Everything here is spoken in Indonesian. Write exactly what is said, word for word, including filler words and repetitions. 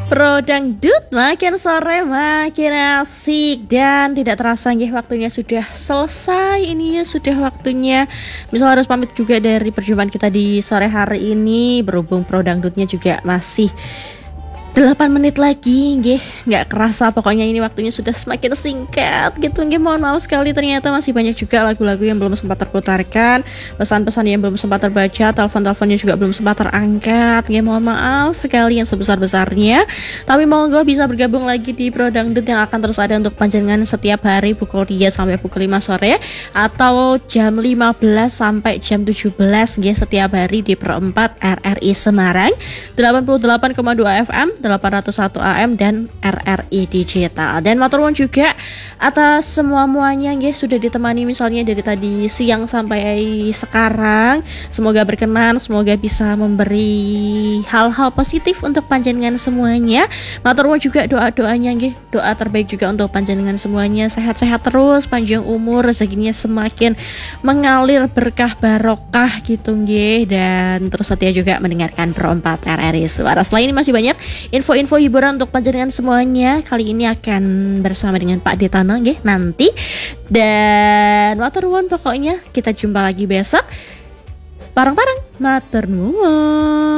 Pro Dangdut makin sore makin asik dan tidak terasa nggih waktunya sudah selesai. Ini ya sudah waktunya misal harus pamit juga dari perjumpaan kita di sore hari ini. Berhubung Pro Dangdutnya juga masih delapan menit lagi nggih, nggak kerasa pokoknya ini waktunya sudah semakin singkat gitu nggih. Mohon maaf sekali, ternyata masih banyak juga lagu-lagu yang belum sempat terputarkan, pesan-pesan yang belum sempat terbaca, telepon-teleponnya juga belum sempat terangkat nggih. Mohon maaf sekali yang sebesar-besarnya. Tapi monggo bisa bergabung lagi di Pro Dangdut yang akan terus ada untuk panjenengan setiap hari pukul tiga sampai pukul lima sore atau jam lima belas sampai jam tujuh belas nggih setiap hari di Pro empat R R I Semarang delapan puluh delapan koma dua F M, delapan ratus satu A M dan R R I Digital. Dan matur nuwun juga atas semua-muanya nggih sudah ditemani misalnya dari tadi siang sampai sekarang. Semoga berkenan, semoga bisa memberi hal-hal positif untuk panjenengan semuanya. Matur nuwun juga doa-doanya nggih, doa terbaik juga untuk panjenengan semuanya, sehat-sehat terus, panjang umur, rezekinya semakin mengalir berkah barokah gitu nggih, dan terus setia juga mendengarkan Pro empat R R I Suara. Selain ini masih banyak info-info hiburan untuk panjenengan semuanya. Kali ini akan bersama dengan Pak Detana nggih nanti. Dan matur nuwun, pokoknya kita jumpa lagi besok bareng-bareng. Matur nuwun.